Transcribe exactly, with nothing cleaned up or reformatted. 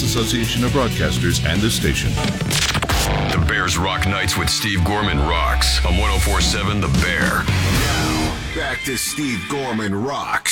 Association of Broadcasters and this station. The Bears Rock Nights with Steve Gorman rocks on one oh four point seven The Bear. Now, back to Steve Gorman Rocks.